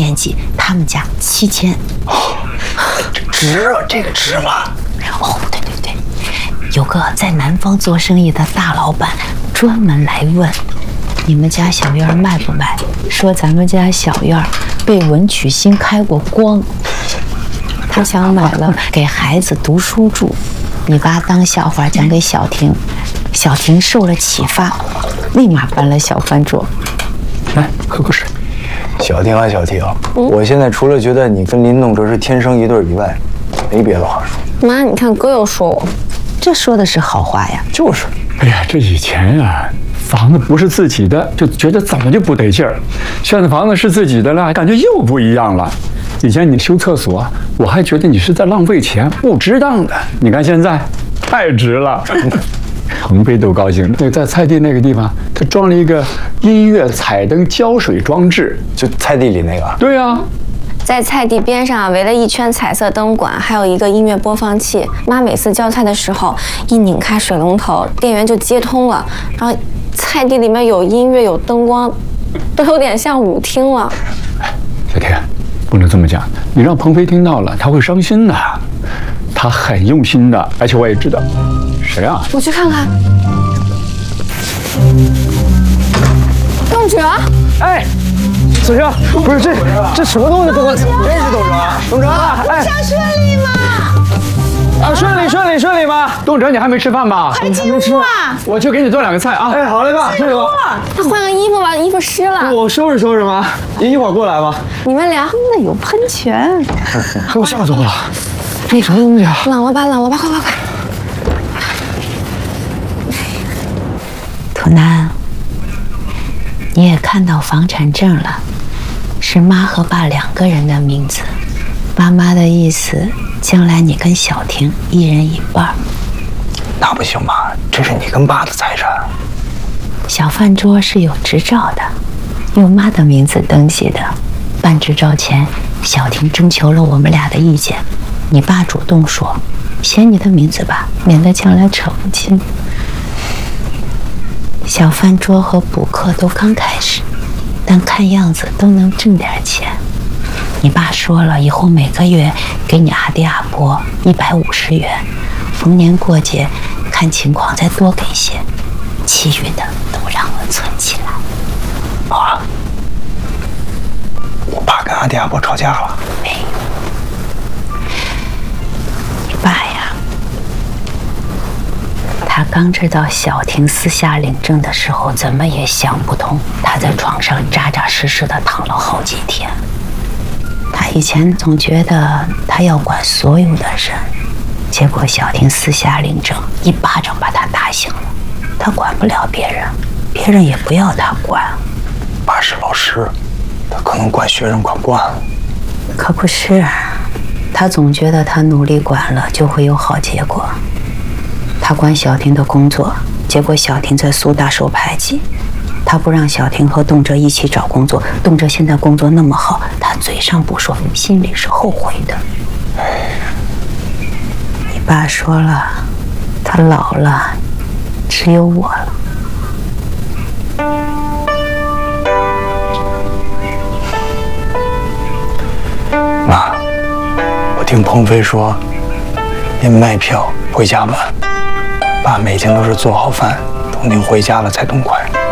面积，他们家7000。 值啊，这个值了。 哦，对，有个在南方做生意的大老板专门来问，你们家小院卖不卖？说咱们家小院被文曲星开过光，他想买了给孩子读书住。你爸当笑话讲给小婷，小婷受了启发，立马搬了小饭桌。 来，喝口水。小婷啊，小婷，我现在除了觉得你跟林栋哲是天生一对以外，没别的话说。 妈，你看哥又说我， 这说的是好话呀。 就是， 哎呀，这以前啊，房子不是自己的，就觉得怎么就不得劲儿；现在房子是自己的了，感觉又不一样了。以前你修厕所，我还觉得你是在浪费钱，不值当的。你看现在，太值了。鹏飞都高兴。那在菜地那个地方，他装了一个音乐彩灯浇水装置， 就菜地里那个。 对啊。 在菜地边上围了一圈彩色灯管，还有一个音乐播放器。妈每次浇菜的时候，一拧开水龙头，电源就接通了，然后菜地里面有音乐有灯光，都有点像舞厅了。 小天，不能这么讲，你让鹏飞听到了，他会伤心的。他很用心的，而且我也知道。谁啊？ 我去看看。栋哲， 哎。子轩，不是这什么东西？认识董哲？董哲，哎， 上顺利吗？ 啊，顺利吗？ 东哲，你还没吃饭吧？ 快进屋啊！ 我去给你做2个菜啊。 哎，好嘞吧，这个。 他换个衣服吧，衣服湿了。 我收拾吗？您一会儿过来吧。 你们俩那有喷泉， 给我吓着了。这什么东西啊？ 冷了吧，快！ 土南，你也看到房产证了，是妈和爸2个人的名字。爸妈的意思，将来你跟小婷1人1半。 那不行吧？这是你跟爸的财产。 小饭桌是有执照的，用妈的名字登记的。办执照前，小婷征求了我们俩的意见，你爸主动说，写你的名字吧，免得将来扯不清。小饭桌和补课都刚开始，但看样子都能挣点钱。你爸说了，以后每个月给你阿弟阿婆150元，逢年过节看情况再多给些，其余的都让我存起来。 啊！我爸跟阿弟阿婆吵架了？ 没有。你爸呀，他刚知道小婷私下领证的时候，怎么也想不通，他在床上扎扎实实的躺了好几天。他以前总觉得他要管所有的人，结果小婷私下领证，一巴掌把他打醒了。他管不了别人，别人也不要他管。 爸是老师，他可能管学生管惯了。 可不是，他总觉得他努力管了就会有好结果。他管小婷的工作，结果小婷在苏大受排挤。他不让小婷和栋哲一起找工作，栋哲现在工作那么好，他嘴上不说，心里是后悔的。你爸说了，他老了，只有我了。 妈，我听鹏飞说，您卖票回家晚，爸每天都是做好饭，等您回家了才动筷。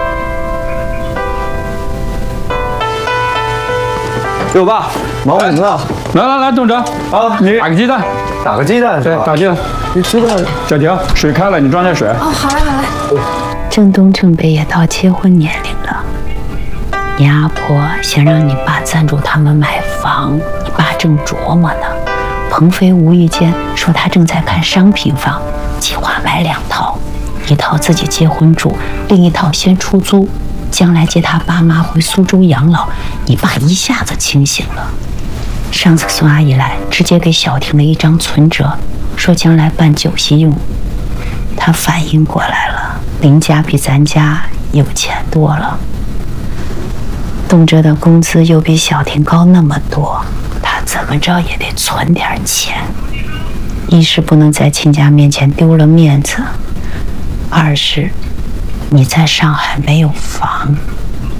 给我爸，忙活什么呢？ 来，栋哲， 啊， 你打个鸡蛋， 打个鸡蛋， 对，打鸡蛋。 你鸡蛋， 小婷，水开了，你装点水。 哦，好嘞。 正东正北也到结婚年龄了，你阿婆想让你爸赞助他们买房，你爸正琢磨呢。鹏飞无意间说他正在看商品房，计划买2套，一套自己结婚住，另一套先出租，将来接他爸妈回苏州养老。你爸一下子清醒了。上次孙阿姨来，直接给小婷了一张存折，说将来办酒席用。他反应过来了，林家比咱家有钱多了，栋哲的工资又比小婷高那么多，他怎么着也得存点钱。一是不能在亲家面前丢了面子，二是你在上海没有房。